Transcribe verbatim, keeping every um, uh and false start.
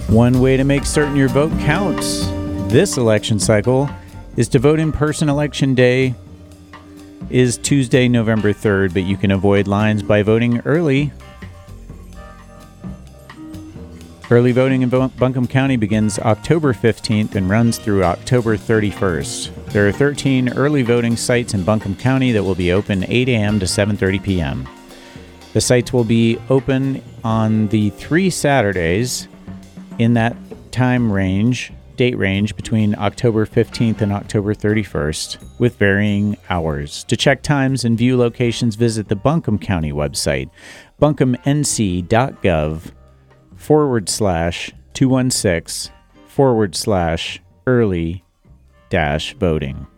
One way to make certain your vote counts this election cycle is to vote in person. Election day is Tuesday, November third, but you can avoid lines by voting early. Early voting in Buncombe County begins October fifteenth and runs through October thirty-first. There are thirteen early voting sites in Buncombe County that will be open eight a.m. to seven thirty p.m. The sites will be open on the three Saturdays in that time range, date range between October fifteenth and October thirty-first, with varying hours. To check times and view locations, visit the Buncombe County website, buncombenc.gov forward slash 216 forward slash early dash voting.